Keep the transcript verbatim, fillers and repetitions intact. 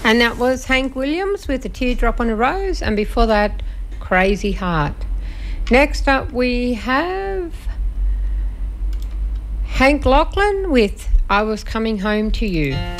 And that was Hank Williams with A Teardrop on a Rose, and before that, Crazy Heart. Next up we have Hank Lachlan with I Was Coming Home to You.